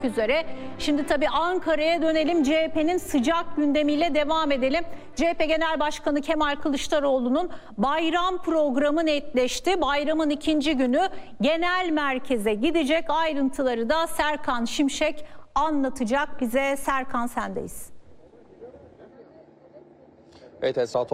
üzere. Şimdi tabii Ankara'ya dönelim. CHP'nin sıcak gündemiyle devam edelim. CHP Genel Başkanı Kemal Kılıçdaroğlu'nun bayram programı netleşti. Bayramın ikinci günü genel merkeze gidecek. Ayrıntıları da Serkan Şimşek anlatacak bize. Serkan, sendeyiz. Evet Esra